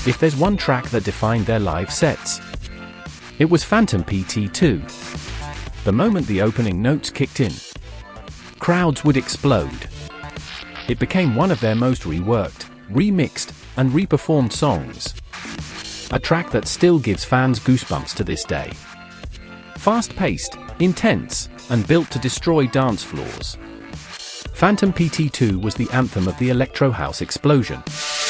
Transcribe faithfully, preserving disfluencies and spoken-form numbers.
if there's one track that defined their live sets, it was Phantom P T two. The moment the opening notes kicked in, crowds would explode. It became one of their most reworked, remixed, and reperformed songs. A track that still gives fans goosebumps to this day. Fast-paced, intense, and built to destroy dance floors, Phantom P T two was the anthem of the electro house explosion.